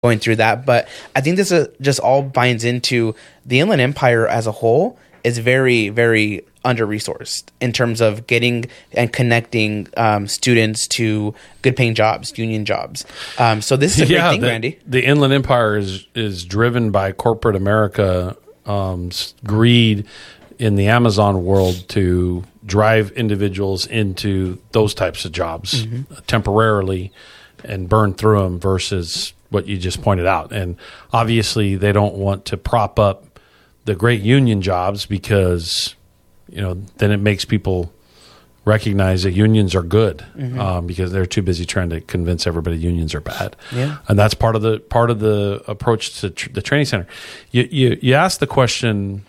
going through that. But I think this just all binds into the Inland Empire as a whole is very, very under-resourced in terms of getting and connecting students to good-paying jobs, union jobs. So this is a great thing, Randy. The Inland Empire is driven by corporate America greed in the Amazon world to drive individuals into those types of jobs temporarily and burn through them versus what you just pointed out. And obviously they don't want to prop up the great union jobs because, then it makes people recognize that unions are good because they're too busy trying to convince everybody unions are bad. Yeah. And that's part of the approach to the training center. You asked the question,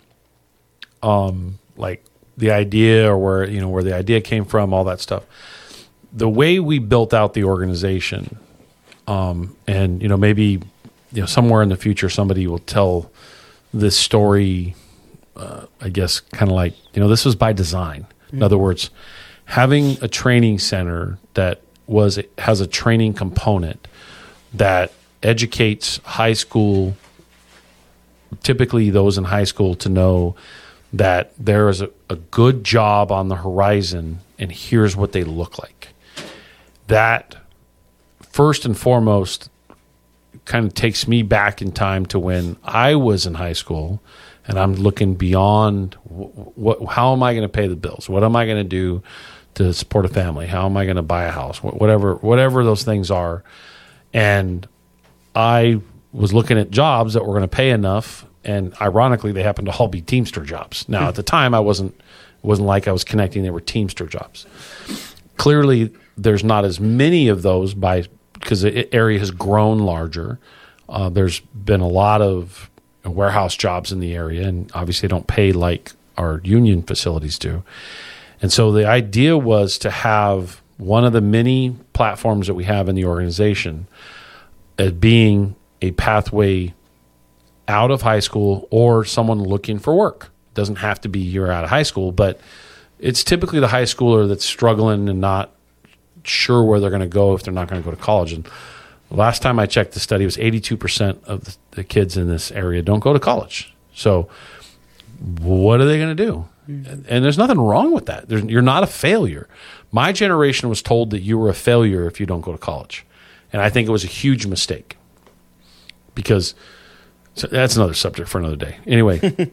like the idea or where the idea came from, all that stuff. The way we built out the organization, and maybe somewhere in the future somebody will tell this story. I guess kind of like this was by design. In other words, having a training center that has a training component that educates high school, typically those in high school, to know that there is a good job on the horizon and here's what they look like. That first and foremost kind of takes me back in time to when I was in high school and I'm looking beyond how am I going to pay the bills? What am I going to do to support a family? How am I going to buy a house? Whatever those things are. And I was looking at jobs that were going to pay enough, and ironically they happened to all be Teamster jobs. Now at the time it wasn't like I was connecting, they were Teamster jobs. Clearly there's not as many of those because the area has grown larger. There's been a lot of warehouse jobs in the area, and obviously they don't pay like our union facilities do. And so the idea was to have one of the many platforms that we have in the organization as being a pathway out of high school or someone looking for work. It doesn't have to be you're out of high school, but it's typically the high schooler that's struggling and not sure where they're going to go if they're not going to go to college. And last time I checked the study, it was 82% of the kids in this area don't go to college. So what are they going to do? And there's nothing wrong with that. You're not a failure. My generation was told that you were a failure if you don't go to college. And I think it was a huge mistake because that's another subject for another day. Anyway,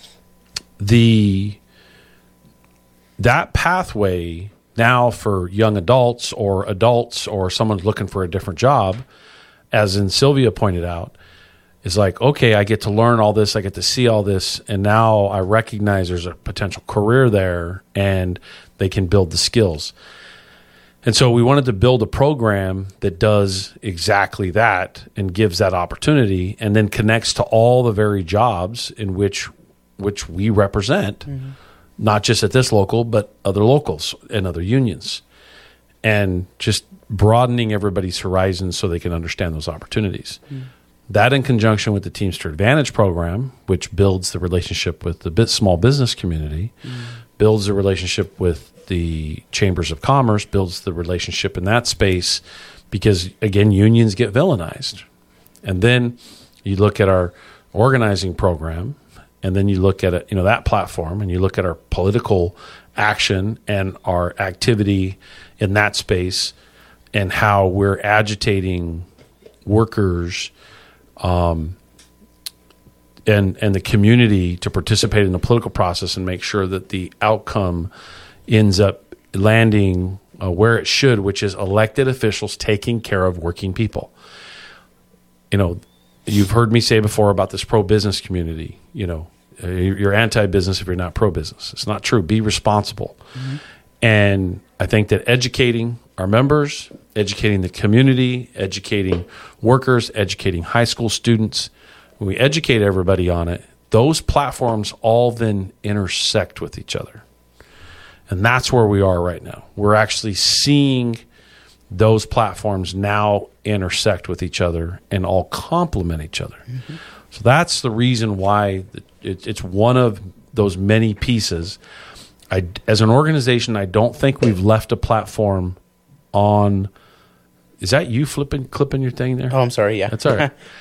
that pathway now for young adults or someone's looking for a different job, as in Sylvia pointed out, is like, okay, I get to learn all this, I get to see all this, and now I recognize there's a potential career there and they can build the skills. And so we wanted to build a program that does exactly that and gives that opportunity and then connects to all the very jobs in which we represent, not just at this local, but other locals and other unions. And just broadening everybody's horizons so they can understand those opportunities. That in conjunction with the Teamster Advantage program, which builds the relationship with the small business community, builds the relationship with the chambers of commerce, builds the relationship in that space because, again, unions get villainized. And then you look at our organizing program, and then you look at that platform, and you look at our political action and our activity in that space and how we're agitating workers and the community to participate in the political process and make sure that the outcome ends up landing where it should, which is elected officials taking care of working people. You've heard me say before about this pro-business community. You're anti-business if you're not pro-business. It's not true. Be responsible. And I think that educating our members, educating the community, educating workers, educating high school students, when we educate everybody on it, those platforms all then intersect with each other. And that's where we are right now. We're actually seeing those platforms now intersect with each other and all complement each other. So that's the reason why it's one of those many pieces. As an organization, I don't think we've left a platform on Is that you clipping your thing there? Oh, I'm sorry. Yeah. That's all right.